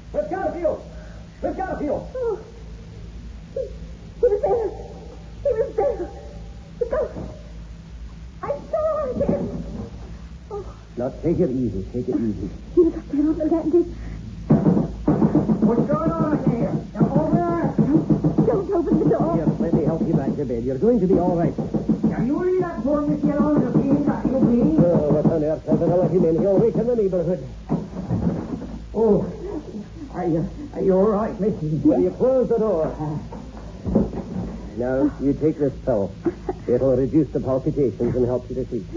Miss Garfield! Miss Garfield! Oh. He was there. He was there. The ghost. I saw him. Oh. Now, take it easy. Take it easy. He was up there on the landing. What's going on here? Now, over there. Don't open the door. Here, let me help you back to bed. You're going to be all right. Now, you leave that poor Mickey alone to see that you please. Oh, what on earth? I'm going to let him in. He'll wake in the neighborhood. Oh, are you all right, Missy? Will you close the door? Now, you take this pill. It'll reduce the palpitations and help you to sleep.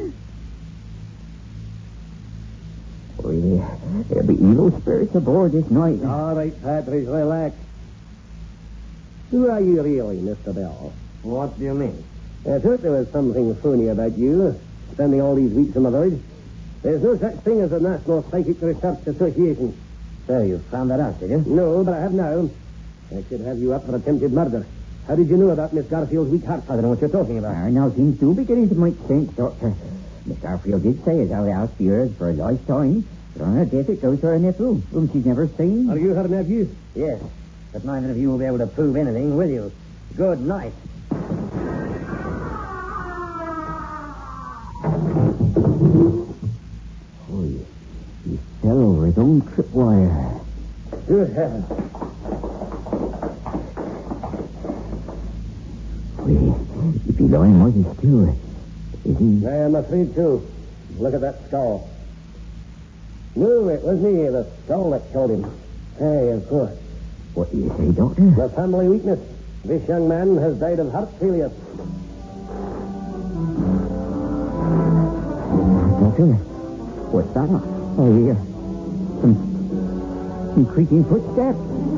Oh, yeah. There'll be evil spirits aboard this night. All right, Patridge, relax. Who are you really, Mr. Bell? What do you mean? I thought there was something phony about you, spending all these weeks in the village. There's no such thing as a National Psychic Research Association. So you found that out, did you? No, but I have now. I should have you up for attempted murder. How did you know about Miss Garfield's weak heart? I don't know what you're talking about. Now things do begin to make sense, Doctor. Miss Garfield did say as how the house be hers for a lifetime. But on her death it goes to her nephew, whom she's never seen. Are you her nephew? Yes, but neither of you will be able to prove anything, will you? Good night. Oh, he fell over his own tripwire. Good heavens. If he lying mighty still, is he? I am afraid too. Look at that skull. No, it was me, the skull that killed him. Hey, of course. What do you say, Doctor? The family weakness. This young man has died of heart failure. Doctor, what's that? I hear some creaking footsteps.